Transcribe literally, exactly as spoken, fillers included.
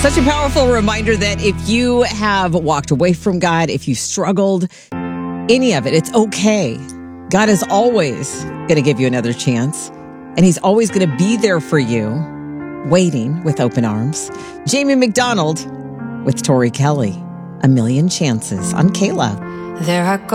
Such a powerful reminder that if you have walked away from God, if you struggled, any of it, it's okay. God is always going to give you another chance, and he's always going to be there for you, waiting with open arms. Jamie McDonald with Tori Kelly, A Million Chances on K L O V. There are